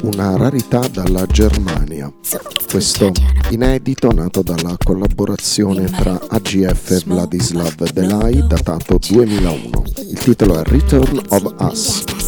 una rarità dalla Germania. Questo inedito nato dalla collaborazione tra AGF e Vladislav Delay, datato 2001. Il titolo è Return of Us.